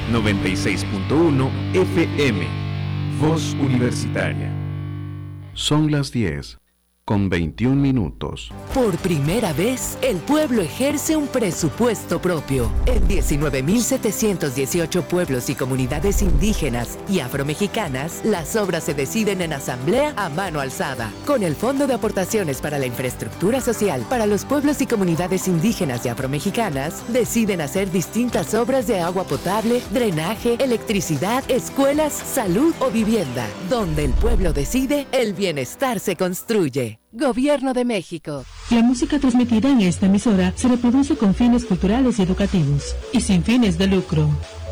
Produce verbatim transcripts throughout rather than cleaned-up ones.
noventa y seis punto uno F M. Voz Universitaria. Son las diez, con veintiún minutos. Por primera vez, el pueblo ejerce un presupuesto propio. En diecinueve mil setecientos dieciocho pueblos y comunidades indígenas y afromexicanas, las obras se deciden en asamblea a mano alzada. Con el Fondo de Aportaciones para la Infraestructura Social para los pueblos y comunidades indígenas y afromexicanas, deciden hacer distintas obras de agua potable, drenaje, electricidad, escuelas, salud o vivienda. Donde el pueblo decide, el bienestar se construye. Gobierno de México. La música transmitida en esta emisora se reproduce con fines culturales y educativos y sin fines de lucro.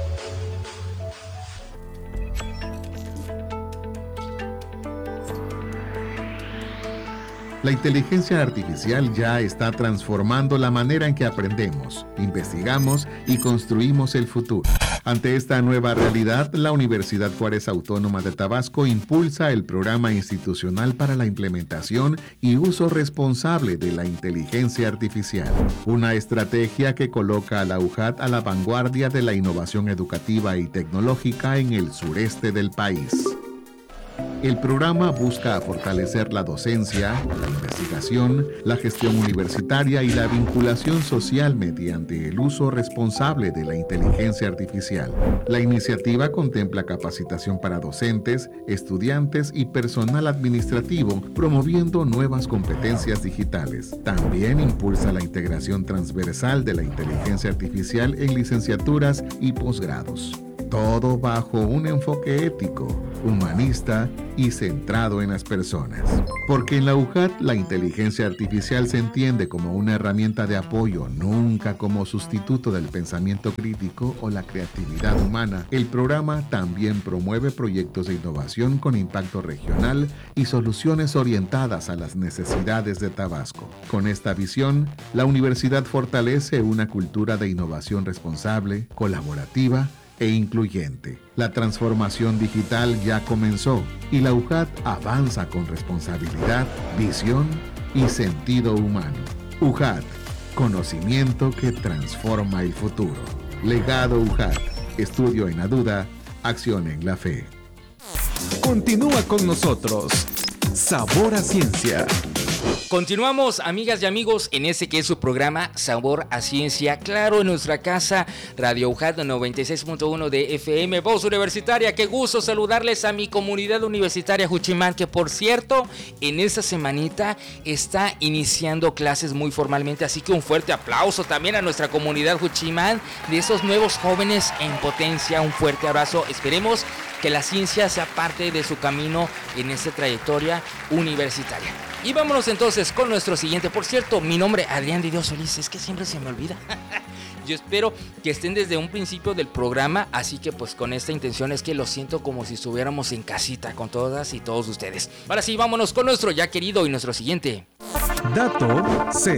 La inteligencia artificial ya está transformando la manera en que aprendemos, investigamos y construimos el futuro. Ante esta nueva realidad, la Universidad Juárez Autónoma de Tabasco impulsa el Programa Institucional para la Implementación y Uso Responsable de la Inteligencia Artificial, una estrategia que coloca a la U J A t a la vanguardia de la innovación educativa y tecnológica en el sureste del país. El programa busca fortalecer la docencia, la investigación, la gestión universitaria y la vinculación social mediante el uso responsable de la inteligencia artificial. La iniciativa contempla capacitación para docentes, estudiantes y personal administrativo, promoviendo nuevas competencias digitales. También impulsa la integración transversal de la inteligencia artificial en licenciaturas y posgrados. Todo bajo un enfoque ético, humanista y centrado en las personas. Porque en la U J A T la inteligencia artificial se entiende como una herramienta de apoyo, nunca como sustituto del pensamiento crítico o la creatividad humana. El programa también promueve proyectos de innovación con impacto regional y soluciones orientadas a las necesidades de Tabasco. Con esta visión, la universidad fortalece una cultura de innovación responsable, colaborativa e incluyente. La transformación digital ya comenzó y la U J A T avanza con responsabilidad, visión y sentido humano. U J A T, conocimiento que transforma el futuro. Legado U J A T, estudio en la duda, acción en la fe. Continúa con nosotros. Sabor a Ciencia. Continuamos, amigas y amigos, en ese que es su programa Sabor a Ciencia, claro, en nuestra casa, Radio U J A T noventa y seis punto uno de F M, Voz Universitaria. Qué gusto saludarles a mi comunidad universitaria Juchimán, que por cierto, en esta semanita está iniciando clases muy formalmente, así que un fuerte aplauso también a nuestra comunidad Juchimán, de esos nuevos jóvenes en potencia. Un fuerte abrazo, esperemos que la ciencia sea parte de su camino en esta trayectoria universitaria. Y vámonos entonces con nuestro siguiente. Por cierto, mi nombre Adrián de Dios Solís, es que siempre se me olvida. Yo espero que estén desde un principio del programa, así que pues con esta intención es que lo siento como si estuviéramos en casita con todas y todos ustedes. Ahora sí, vámonos con nuestro ya querido y nuestro siguiente Dato C.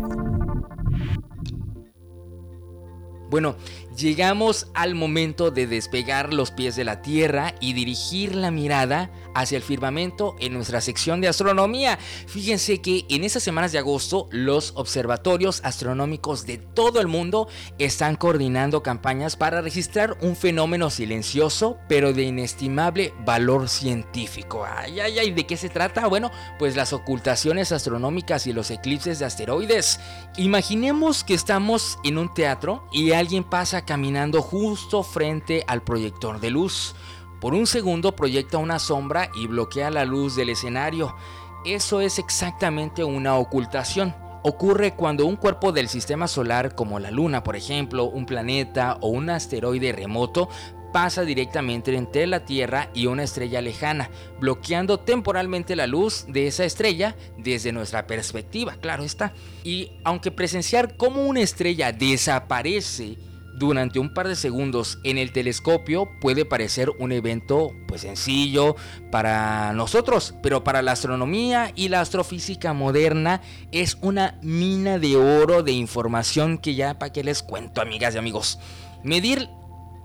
Bueno, llegamos al momento de despegar los pies de la Tierra y dirigir la mirada hacia el firmamento en nuestra sección de astronomía. Fíjense que en estas semanas de agosto los observatorios astronómicos de todo el mundo están coordinando campañas para registrar un fenómeno silencioso pero de inestimable valor científico. Ay, ay, ay, ¿de qué se trata? Bueno, pues las ocultaciones astronómicas y los eclipses de asteroides. Imaginemos que estamos en un teatro y alguien pasa caminando justo frente al proyector de luz. Por un segundo proyecta una sombra y bloquea la luz del escenario. Eso es exactamente una ocultación. Ocurre cuando un cuerpo del sistema solar, como la Luna, por ejemplo, un planeta o un asteroide remoto, pasa directamente entre la Tierra y una estrella lejana, bloqueando temporalmente la luz de esa estrella desde nuestra perspectiva, claro está. Y aunque presenciar cómo una estrella desaparece durante un par de segundos en el telescopio puede parecer un evento pues sencillo para nosotros, pero para la astronomía y la astrofísica moderna es una mina de oro de información que ya para qué les cuento, amigas y amigos. Medir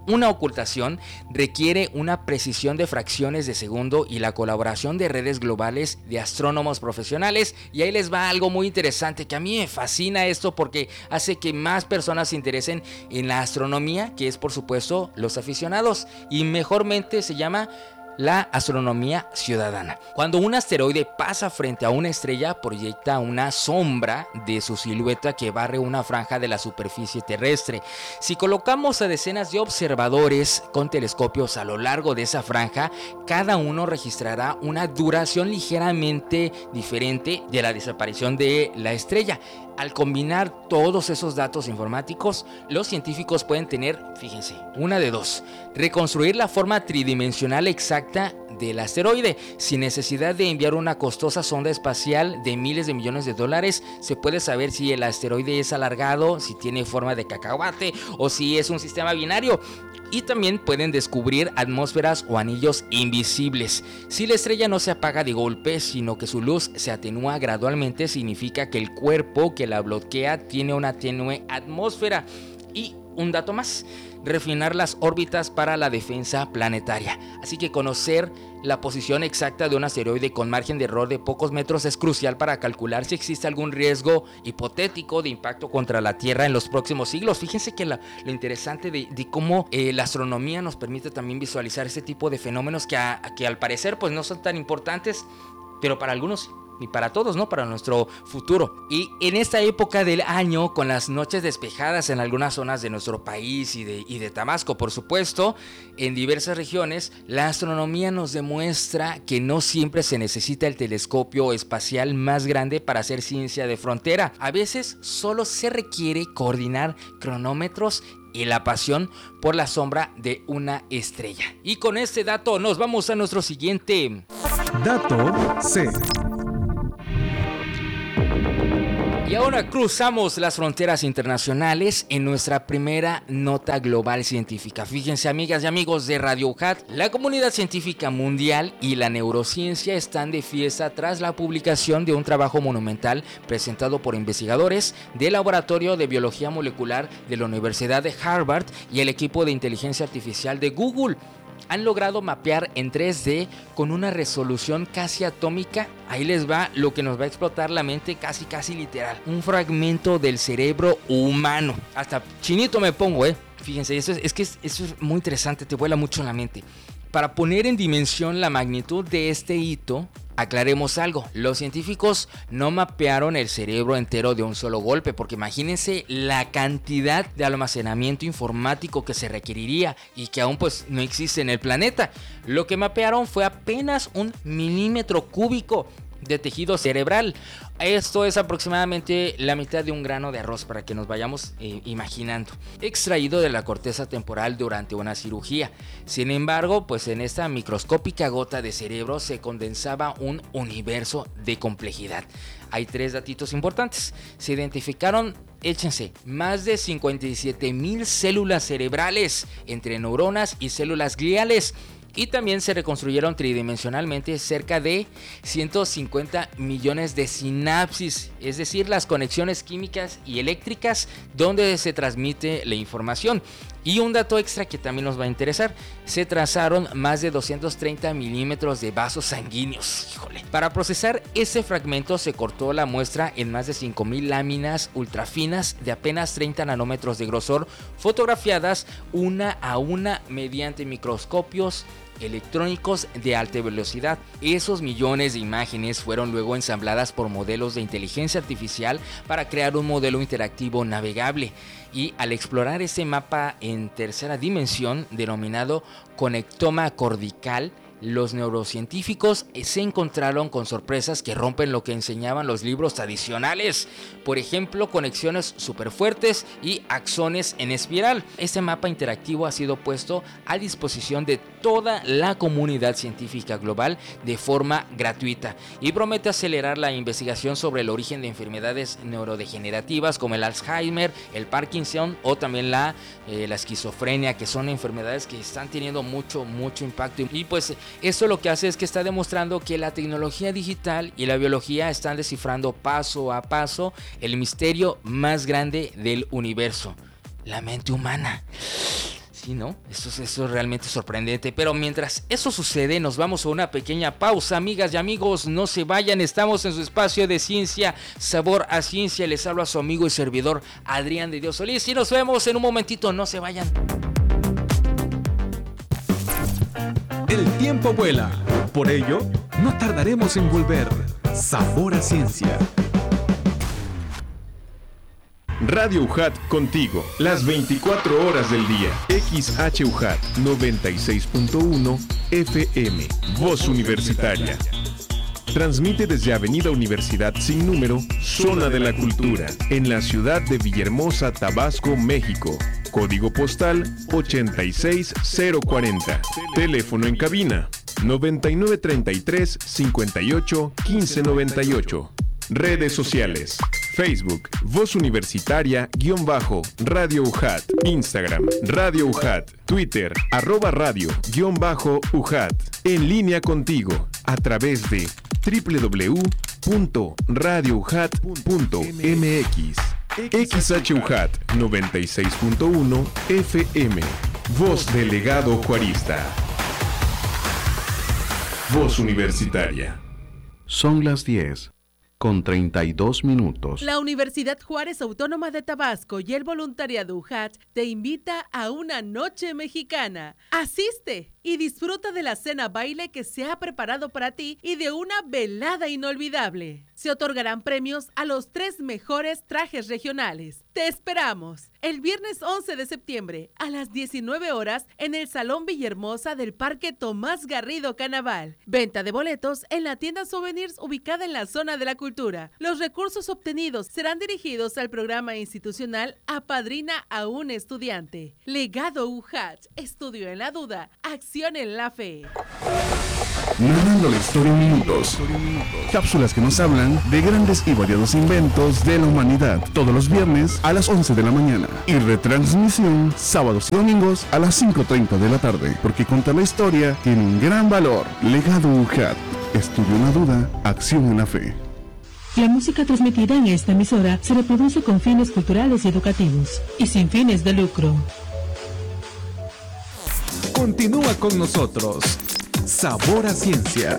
Una ocultación requiere una precisión de fracciones de segundo y la colaboración de redes globales de astrónomos profesionales. Y ahí les va algo muy interesante, que a mí me fascina esto porque hace que más personas se interesen en la astronomía, que es por supuesto los aficionados, y mejormente se llama la astronomía ciudadana. Cuando un asteroide pasa frente a una estrella, proyecta una sombra de su silueta que barre una franja de la superficie terrestre. Si colocamos a decenas de observadores con telescopios a lo largo de esa franja, cada uno registrará una duración ligeramente diferente de la desaparición de la estrella. Al combinar todos esos datos informáticos, los científicos pueden tener, fíjense, una de dos: reconstruir la forma tridimensional exacta del asteroide. Sin necesidad de enviar una costosa sonda espacial de miles de millones de dólares, se puede saber si el asteroide es alargado, si tiene forma de cacahuate o si es un sistema binario. Y también pueden descubrir atmósferas o anillos invisibles. Si la estrella no se apaga de golpe, sino que su luz se atenúa gradualmente, significa que el cuerpo que la bloquea tiene una tenue atmósfera. Y un dato más: refinar las órbitas para la defensa planetaria. Así que conocer la posición exacta de un asteroide con margen de error de pocos metros es crucial para calcular si existe algún riesgo hipotético de impacto contra la Tierra en los próximos siglos. Fíjense que la, lo interesante de, de cómo eh, la astronomía nos permite también visualizar ese tipo de fenómenos que, a, que al parecer pues no son tan importantes, pero para algunos y para todos, ¿no? Para nuestro futuro. Y en esta época del año, con las noches despejadas en algunas zonas de nuestro país y de, y de Tabasco, por supuesto, en diversas regiones, la astronomía nos demuestra que no siempre se necesita el telescopio espacial más grande para hacer ciencia de frontera. A veces solo se requiere coordinar cronómetros y la pasión por la sombra de una estrella. Y con este dato nos vamos a nuestro siguiente Dato C. Y ahora cruzamos las fronteras internacionales en nuestra primera nota global científica. Fíjense, amigas y amigos de Radio U J A T, la comunidad científica mundial y la neurociencia están de fiesta tras la publicación de un trabajo monumental presentado por investigadores del Laboratorio de Biología Molecular de la Universidad de Harvard y el equipo de inteligencia artificial de Google. Han logrado mapear en tres D con una resolución casi atómica. Ahí les va lo que nos va a explotar la mente casi casi literal: un fragmento del cerebro humano. Hasta chinito me pongo, eh. Fíjense, eso es, es que es, eso es muy interesante, te vuela mucho la mente. Para poner en dimensión la magnitud de este hito, aclaremos algo: los científicos no mapearon el cerebro entero de un solo golpe, porque imagínense la cantidad de almacenamiento informático que se requeriría y que aún pues no existe en el planeta. Lo que mapearon fue apenas un milímetro cúbico de tejido cerebral. Esto es aproximadamente la mitad de un grano de arroz, para que nos vayamos eh, imaginando, extraído de la corteza temporal durante una cirugía. Sin embargo, pues en esta microscópica gota de cerebro se condensaba un universo de complejidad. Hay tres datitos importantes. Se identificaron, échense, más de cincuenta y siete mil células cerebrales entre neuronas y células gliales. Y también se reconstruyeron tridimensionalmente cerca de ciento cincuenta millones de sinapsis, es decir, las conexiones químicas y eléctricas donde se transmite la información. Y un dato extra que también nos va a interesar: se trazaron más de doscientos treinta milímetros de vasos sanguíneos. Híjole. Para procesar ese fragmento se cortó la muestra en más de cinco mil láminas ultrafinas de apenas treinta nanómetros de grosor, fotografiadas una a una mediante microscopios electrónicos de alta velocidad. Esos millones de imágenes fueron luego ensambladas por modelos de inteligencia artificial para crear un modelo interactivo navegable. Y al explorar ese mapa en tercera dimensión denominado conectoma cortical, los neurocientíficos se encontraron con sorpresas que rompen lo que enseñaban los libros tradicionales. Por ejemplo, conexiones súper fuertes y axones en espiral. Este mapa interactivo ha sido puesto a disposición de toda la comunidad científica global de forma gratuita y promete acelerar la investigación sobre el origen de enfermedades neurodegenerativas como el Alzheimer, el Parkinson o también la, eh, la esquizofrenia, que son enfermedades que están teniendo mucho, mucho impacto. Y pues esto lo que hace es que está demostrando que la tecnología digital y la biología están descifrando paso a paso el misterio más grande del universo: la mente humana. Sí, ¿no? Eso, eso es realmente sorprendente. Pero mientras eso sucede, nos vamos a una pequeña pausa. Amigas y amigos, no se vayan. Estamos en su espacio de ciencia, Sabor a Ciencia. Les hablo a su amigo y servidor Adrián de Dios Solís. Y nos vemos en un momentito. No se vayan. El tiempo vuela. Por ello, no tardaremos en volver. Sabor a Ciencia. Radio U J A T contigo, las veinticuatro horas del día. X H U J A T noventa y seis punto uno F M, Voz Universitaria. Transmite desde Avenida Universidad sin número, Zona de la Cultura, en la ciudad de Villahermosa, Tabasco, México. Código postal ochenta y seis cero cuarenta. Teléfono en cabina noventa y nueve treinta y tres cincuenta y ocho quince noventa y ocho. Redes sociales: Facebook, Voz Universitaria, guión bajo, Radio U J A T, Instagram, Radio U J A T, Twitter, arroba radio, guión bajo, U J A T, en línea contigo, a través de doble u doble u doble u punto radio u j a t punto m x. X H U J A T noventa y seis punto uno F M, Voz Delegado Juarista. Voz Universitaria. Son las diez con treinta y dos minutos. La Universidad Juárez Autónoma de Tabasco y el voluntariado U J A T te invita a una noche mexicana. Asiste y disfruta de la cena baile que se ha preparado para ti y de una velada inolvidable. Se otorgarán premios a los tres mejores trajes regionales. Te esperamos el viernes once de septiembre a las diecinueve horas en el Salón Villahermosa del Parque Tomás Garrido Canaval. Venta de boletos en la tienda Souvenirs ubicada en la zona de la cultura. Los recursos obtenidos serán dirigidos al programa institucional Apadrina a un estudiante. Legado U J A T, estudio en la duda, acción en la fe. Narrando la historia en minutos. Cápsulas que nos hablan de grandes y variados inventos de la humanidad. Todos los viernes a las once de la mañana. Y retransmisión sábados y domingos a las cinco treinta de la tarde. Porque contar la historia tiene un gran valor. Legado U J A T. Estudio en la duda, acción en la fe. La música transmitida en esta emisora se reproduce con fines culturales y educativos y sin fines de lucro. Continúa con nosotros. Sabor a Ciencia.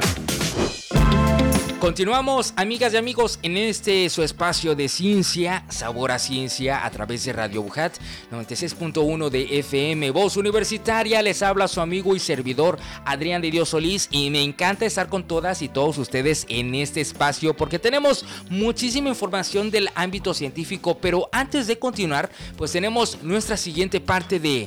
Continuamos, amigas y amigos, en este su espacio de ciencia, Sabor a Ciencia, a través de Radio U J A T noventa y seis punto uno de F M, Voz Universitaria. Les habla su amigo y servidor Adrián de Dios Solís, y me encanta estar con todas y todos ustedes en este espacio porque tenemos muchísima información del ámbito científico. Pero antes de continuar, pues tenemos nuestra siguiente parte de...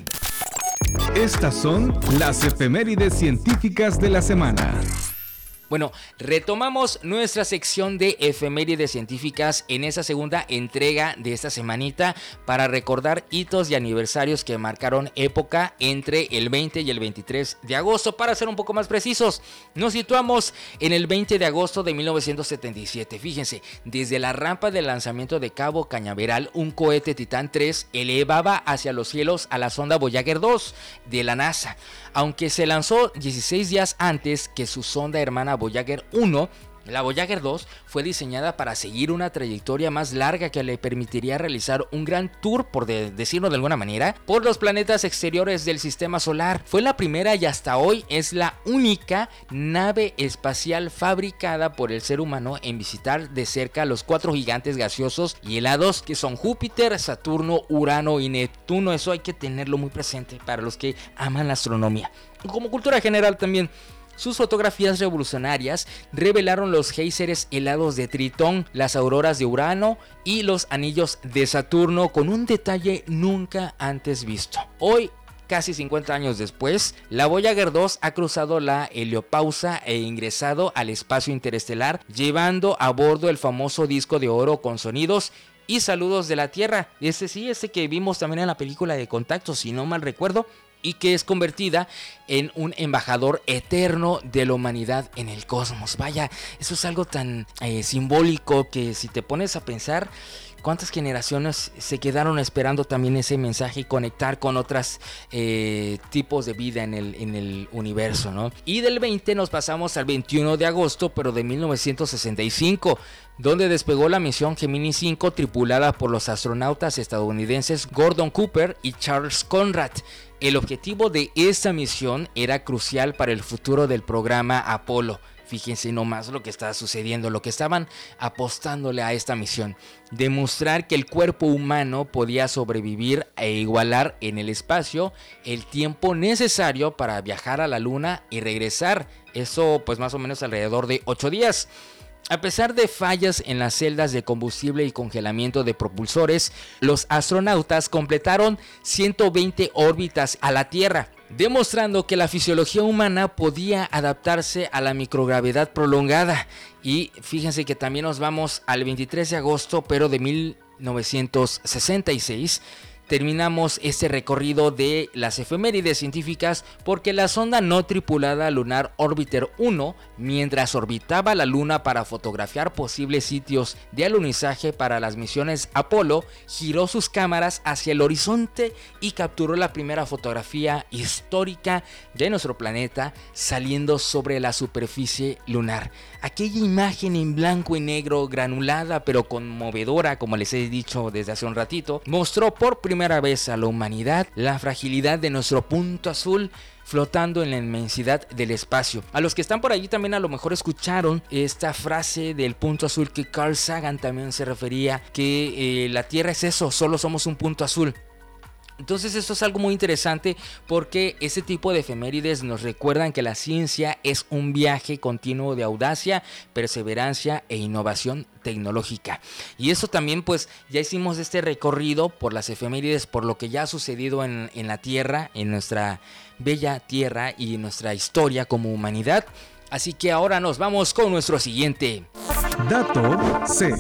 Estas son las efemérides científicas de la semana. Bueno, retomamos nuestra sección de efemérides científicas en esa segunda entrega de esta semanita para recordar hitos y aniversarios que marcaron época entre el veinte y el veintitrés de agosto. Para ser un poco más precisos, nos situamos en el veinte de agosto de mil novecientos setenta y siete. Fíjense, desde la rampa de lanzamiento de Cabo Cañaveral, un cohete Titán tres elevaba hacia los cielos a la sonda Voyager dos de la NASA. Aunque se lanzó dieciséis días antes que su sonda hermana Voyager uno, la Voyager dos fue diseñada para seguir una trayectoria más larga que le permitiría realizar un gran tour, por de decirlo de alguna manera, por los planetas exteriores del sistema solar. Fue la primera y hasta hoy es la única nave espacial fabricada por el ser humano en visitar de cerca los cuatro gigantes gaseosos y helados que son Júpiter, Saturno, Urano y Neptuno. Eso hay que tenerlo muy presente para los que aman la astronomía. Como cultura general también, sus fotografías revolucionarias revelaron los géiseres helados de Tritón, las auroras de Urano y los anillos de Saturno con un detalle nunca antes visto. Hoy, casi cincuenta años después, la Voyager dos ha cruzado la heliopausa e ingresado al espacio interestelar, llevando a bordo el famoso disco de oro con sonidos y saludos de la Tierra. Ese sí, ese que vimos también en la película de Contacto, si no mal recuerdo, y que es convertida en un embajador eterno de la humanidad en el cosmos. Vaya, eso es algo tan eh, simbólico que si te pones a pensar, ¿cuántas generaciones se quedaron esperando también ese mensaje y conectar con otros eh, tipos de vida en el, en el universo, ¿no? Y del veinte nos pasamos al veintiuno de agosto, pero de mil novecientos sesenta y cinco, donde despegó la misión Gemini cinco tripulada por los astronautas estadounidenses Gordon Cooper y Charles Conrad. El objetivo de esta misión era crucial para el futuro del programa Apolo. Fíjense nomás lo que estaba sucediendo, lo que estaban apostándole a esta misión. Demostrar que el cuerpo humano podía sobrevivir e igualar en el espacio el tiempo necesario para viajar a la Luna y regresar. Eso pues más o menos alrededor de ocho días. A pesar de fallas en las celdas de combustible y congelamiento de propulsores, los astronautas completaron ciento veinte órbitas a la Tierra, demostrando que la fisiología humana podía adaptarse a la microgravedad prolongada. Y fíjense que también nos vamos al veintitrés de agosto, pero de mil novecientos sesenta y seis. Terminamos este recorrido de las efemérides científicas porque la sonda no tripulada Lunar Orbiter uno, mientras orbitaba la Luna para fotografiar posibles sitios de alunizaje para las misiones Apolo, giró sus cámaras hacia el horizonte y capturó la primera fotografía histórica de nuestro planeta saliendo sobre la superficie lunar. Aquella imagen en blanco y negro, granulada pero conmovedora, como les he dicho desde hace un ratito, mostró por primera vez a la humanidad la fragilidad de nuestro punto azul flotando en la inmensidad del espacio. A los que están por allí también a lo mejor escucharon esta frase del punto azul que Carl Sagan también se refería, que eh, la Tierra es eso, solo somos un punto azul. Entonces esto es algo muy interesante porque este tipo de efemérides nos recuerdan que la ciencia es un viaje continuo de audacia, perseverancia e innovación tecnológica. Y eso también pues ya hicimos este recorrido por las efemérides, por lo que ya ha sucedido en, en la Tierra, en nuestra bella Tierra y en nuestra historia como humanidad. Así que ahora nos vamos con nuestro siguiente Dato C.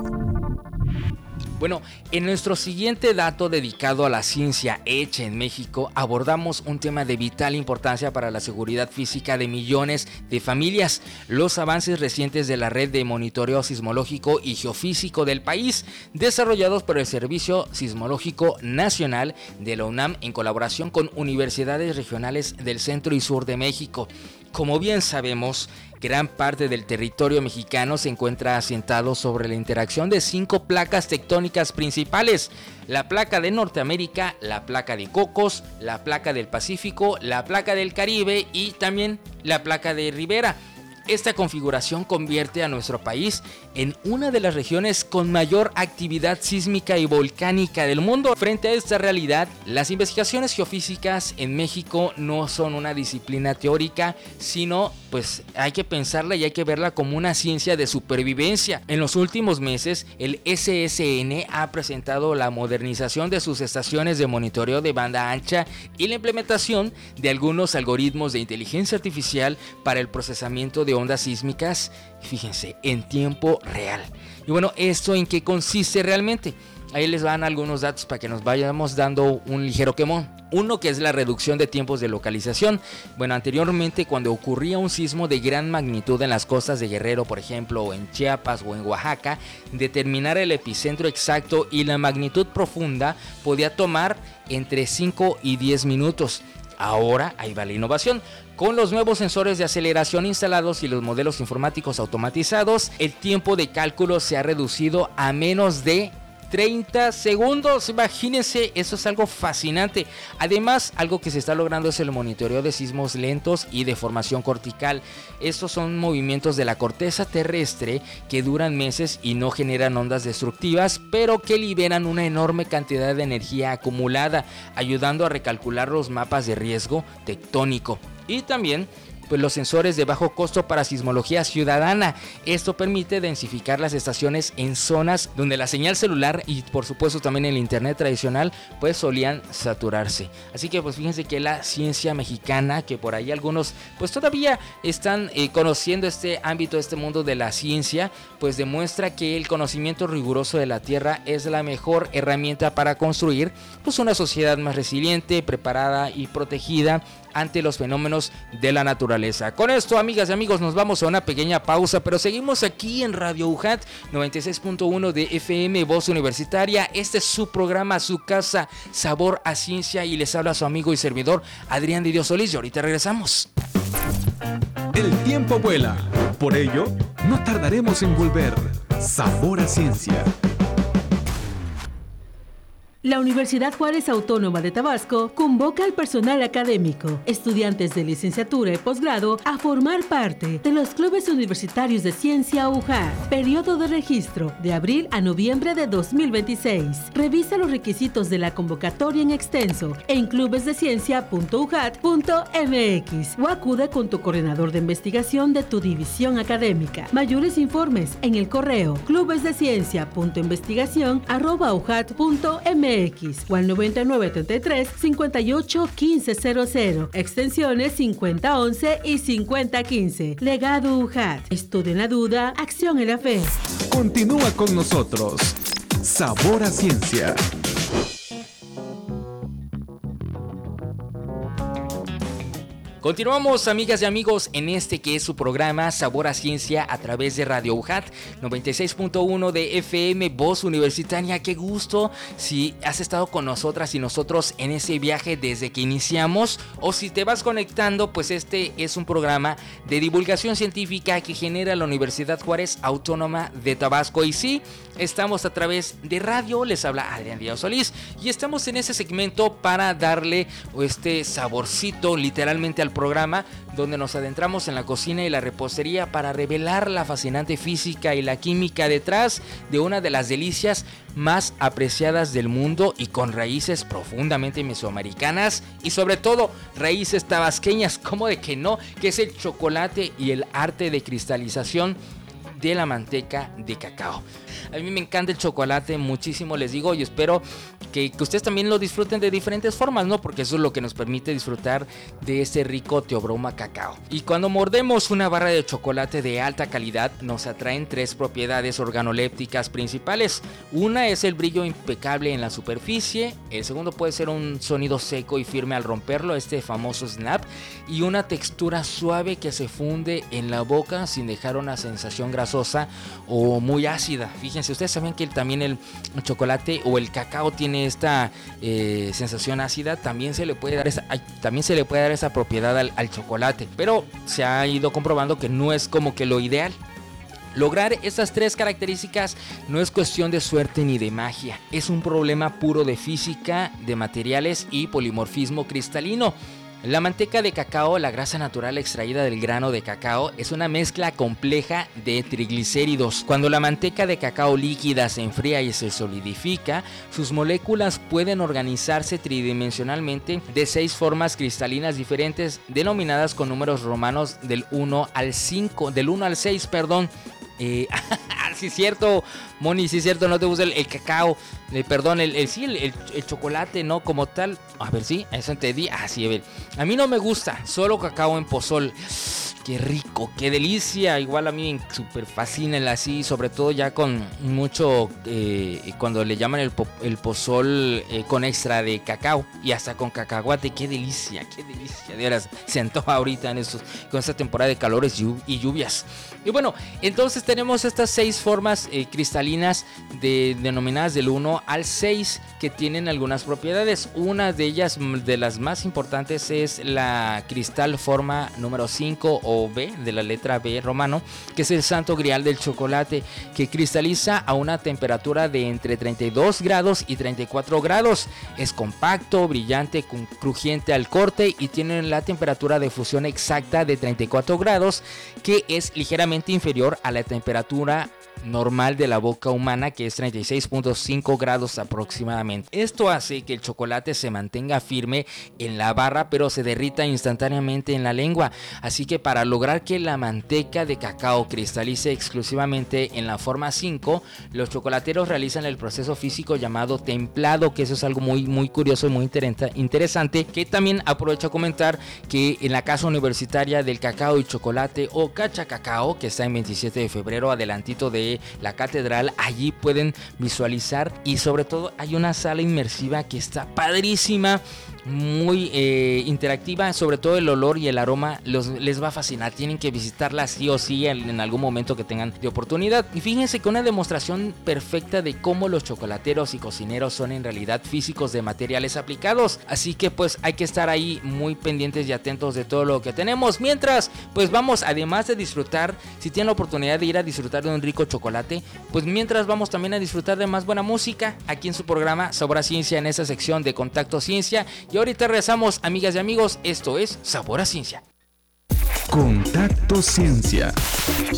Bueno, en nuestro siguiente dato dedicado a la ciencia hecha en México, abordamos un tema de vital importancia para la seguridad física de millones de familias: los avances recientes de la red de monitoreo sismológico y geofísico del país, desarrollados por el Servicio Sismológico Nacional de la UNAM en colaboración con universidades regionales del centro y sur de México. Como bien sabemos, gran parte del territorio mexicano se encuentra asentado sobre la interacción de cinco placas tectónicas principales: la placa de Norteamérica, la placa de Cocos, la placa del Pacífico, la placa del Caribe y también la placa de Ribera. Esta configuración convierte a nuestro país en una de las regiones con mayor actividad sísmica y volcánica del mundo. Frente a esta realidad, las investigaciones geofísicas en México no son una disciplina teórica, sino pues hay que pensarla y hay que verla como una ciencia de supervivencia. En los últimos meses, el S S N ha presentado la modernización de sus estaciones de monitoreo de banda ancha y la implementación de algunos algoritmos de inteligencia artificial para el procesamiento de ondas sísmicas, fíjense, en tiempo real. Y bueno, ¿esto en qué consiste realmente? Ahí les van algunos datos para que nos vayamos dando un ligero quemón. Uno, que es la reducción de tiempos de localización. Bueno, anteriormente, cuando ocurría un sismo de gran magnitud en las costas de Guerrero, por ejemplo, o en Chiapas o en Oaxaca, determinar el epicentro exacto y la magnitud profunda podía tomar entre cinco y diez minutos. Ahora ahí va la innovación. Con los nuevos sensores de aceleración instalados y los modelos informáticos automatizados, el tiempo de cálculo se ha reducido a menos de treinta segundos. Imagínense, eso es algo fascinante. Además, algo que se está logrando es el monitoreo de sismos lentos y de formación cortical. Estos son movimientos de la corteza terrestre que duran meses y no generan ondas destructivas, pero que liberan una enorme cantidad de energía acumulada, ayudando a recalcular los mapas de riesgo tectónico. Y también pues los sensores de bajo costo para sismología ciudadana. Esto permite densificar las estaciones en zonas donde la señal celular y por supuesto también el internet tradicional pues solían saturarse. Así que pues fíjense que la ciencia mexicana, que por ahí algunos pues todavía están eh, conociendo este ámbito, este mundo de la ciencia, pues demuestra que el conocimiento riguroso de la Tierra es la mejor herramienta para construir pues una sociedad más resiliente, preparada y protegida ante los fenómenos de la naturaleza. Con esto, amigas y amigos, nos vamos a una pequeña pausa, pero seguimos aquí en Radio U J A T noventa y seis punto uno de F M, Voz Universitaria. Este es su programa, su casa, Sabor a Ciencia, y les habla su amigo y servidor Adrián de Dios Solís, y ahorita regresamos. El tiempo vuela, por ello no tardaremos en volver. Sabor a Ciencia. La Universidad Juárez Autónoma de Tabasco convoca al personal académico, estudiantes de licenciatura y posgrado a formar parte de los clubes universitarios de ciencia U J A T. Periodo de registro de abril a noviembre de dos mil veintiséis. Revisa los requisitos de la convocatoria en extenso en clubesdeciencia punto u j a t punto m x o acude con tu coordinador de investigación de tu división académica. Mayores informes en el correo clubesdeciencia punto investigación arroba u j a t punto m x o al noventa y nueve treinta y tres cincuenta y ocho quince cero cero, extensiones cincuenta once y cincuenta quince. Legado U J A T. Estudio en la duda, acción en la fe. Continúa con nosotros. Sabor a Ciencia. Continuamos, amigas y amigos, en este que es su programa Sabor a Ciencia a través de Radio U J A T noventa y seis punto uno de F M, Voz Universitaria. Qué gusto si has estado con nosotras y nosotros en ese viaje desde que iniciamos, o si te vas conectando, pues este es un programa de divulgación científica que genera la Universidad Juárez Autónoma de Tabasco. Y sí, estamos a través de radio, les habla Adrián Díaz Solís, y estamos en ese segmento para darle este saborcito literalmente al programa, donde nos adentramos en la cocina y la repostería para revelar la fascinante física y la química detrás de una de las delicias más apreciadas del mundo y con raíces profundamente mesoamericanas y sobre todo raíces tabasqueñas, como de que no, que es el chocolate y el arte de cristalización de la manteca de cacao. A mí me encanta el chocolate muchísimo, les digo, y espero que, que ustedes también lo disfruten de diferentes formas, ¿no? Porque eso es lo que nos permite disfrutar de ese rico Teobroma cacao. Y cuando mordemos una barra de chocolate de alta calidad, nos atraen tres propiedades organolépticas principales. Una es el brillo impecable en la superficie, el segundo puede ser un sonido seco y firme al romperlo, este famoso snap, y una textura suave que se funde en la boca sin dejar una sensación grasosa o muy ácida. Fíjense, ustedes saben que también el chocolate o el cacao tiene esta eh, sensación ácida, también se le puede dar esa, también se le puede dar esa propiedad al, al chocolate, pero se ha ido comprobando que no es como que lo ideal. Lograr estas tres características no es cuestión de suerte ni de magia, es un problema puro de física, de materiales y polimorfismo cristalino. La manteca de cacao, la grasa natural extraída del grano de cacao, es una mezcla compleja de triglicéridos. Cuando la manteca de cacao líquida se enfría y se solidifica, sus moléculas pueden organizarse tridimensionalmente de seis formas cristalinas diferentes, denominadas con números romanos del uno al cinco, del uno al seis, perdón. Eh, sí es cierto, Moni, sí es cierto, no te gusta el, el cacao, eh, perdón, el, el sí, el, el, el chocolate, ¿no? Como tal, a ver, sí, eso entendí, ah, sí, a ver, a mí no me gusta, solo cacao en pozol. Qué rico, qué delicia. Igual a mí me súper fascina el así, sobre todo ya con mucho, eh, cuando le llaman el, po, el pozol eh, con extra de cacao y hasta con cacahuate. Qué delicia, qué delicia. De veras, se antoja ahorita en estos, con esta temporada de calores y lluvias. Y bueno, entonces tenemos estas seis formas eh, cristalinas de, denominadas del uno al seis que tienen algunas propiedades. Una de ellas, de las más importantes, es la cristal forma número cinco o B, de la letra B romano, que es el santo grial del chocolate, que cristaliza a una temperatura de entre treinta y dos grados y treinta y cuatro grados. Es compacto, brillante, crujiente al corte y tiene la temperatura de fusión exacta de treinta y cuatro grados, que es ligeramente inferior a la temperatura normal de la boca humana, que es treinta y seis punto cinco grados aproximadamente. Esto hace que el chocolate se mantenga firme en la barra, pero se derrita instantáneamente en la lengua. Así que para lograr que la manteca de cacao cristalice exclusivamente en la forma cinco, los chocolateros realizan el proceso físico llamado templado, que eso es algo muy, muy curioso y muy interesante, que también aprovecho a comentar que en la Casa Universitaria del Cacao y Chocolate, o Cacha Cacao, que está en veintisiete de febrero, adelantito de la catedral, allí pueden visualizar, y sobre todo hay una sala inmersiva que está padrísima, muy eh, interactiva, sobre todo el olor y el aroma los, les va a fascinar. Tienen que visitarla sí o sí en, en algún momento que tengan de oportunidad. Y fíjense que una demostración perfecta de cómo los chocolateros y cocineros son en realidad físicos de materiales aplicados. Así que pues hay que estar ahí muy pendientes y atentos de todo lo que tenemos. Mientras pues vamos, además de disfrutar, si tienen la oportunidad de ir a disfrutar de un rico chocolate, pues mientras vamos también a disfrutar de más buena música aquí en su programa Sabor a Ciencia, en esa sección de Contacto Ciencia. Y ahorita regresamos, amigas y amigos, esto es Sabor a Ciencia. Contacto Ciencia.